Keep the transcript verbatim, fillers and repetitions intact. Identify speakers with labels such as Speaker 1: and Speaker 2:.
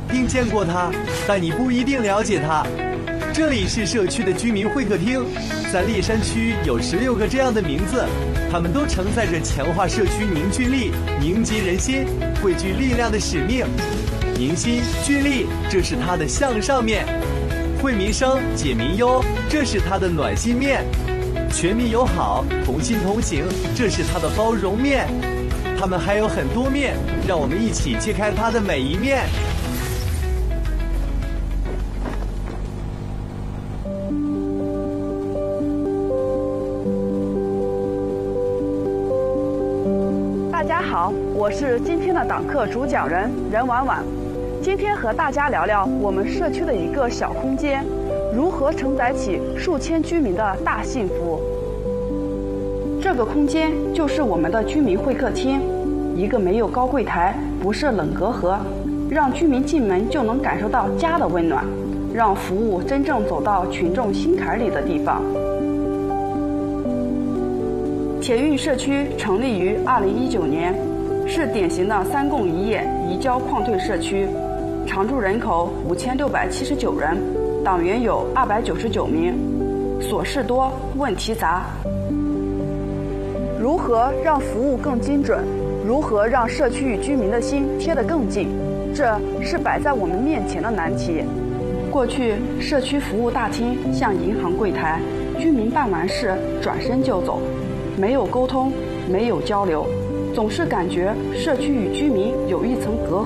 Speaker 1: 定见过它，但你不一定了解它。这里是社区的居民会客厅，在栗山区有十六个这样的名字，他们都承载着强化社区凝聚力、凝集人心、汇聚力量的使命。凝心聚力，这是它的向上面；惠民生、解民忧，这是它的暖心面；全民友好、同心同行，这是它的包容面。他们还有很多面，让我们一起揭开它的每一面。
Speaker 2: 大家好，我是今天的党课主讲人任婉婉。今天和大家聊聊我们社区的一个小空间，如何承载起数千居民的大幸福。这个空间就是我们的居民会客厅，一个没有高柜台、不设冷隔阂，让居民进门就能感受到家的温暖，让服务真正走到群众心坎里的地方。铁运社区成立于二零一九年，是典型的三供一业移交矿退社区，常住人口五千六百七十九人，党员有二百九十九名，琐事多，问题杂。如何让服务更精准？如何让社区与居民的心贴得更近？这是摆在我们面前的难题。过去，社区服务大厅像银行柜台，居民办完事转身就走，没有沟通，没有交流，总是感觉社区与居民有一层隔阂。